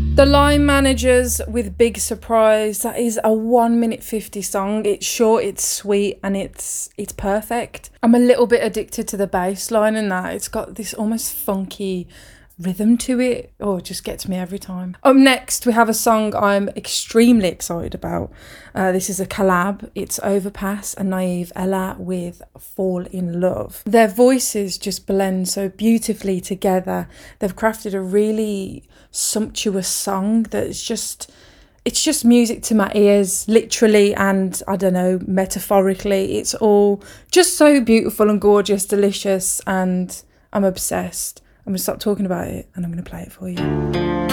The Line Managers with Big Surprise. That is a 1 minute 50 song. It's short, it's sweet, and it's perfect. I'm a little bit addicted to the bass line and that. It's got this almost funky rhythm to it. Oh, it just gets me every time. Up next, we have a song I'm extremely excited about. This is a collab. It's Overpass and Naive Ella with Fall in Love. Their voices just blend so beautifully together. They've crafted a really sumptuous song that's it's just music to my ears, literally, and I don't know, metaphorically. It's all just so beautiful and gorgeous, delicious, and I'm obsessed. I'm going to stop talking about it and I'm going to play it for you.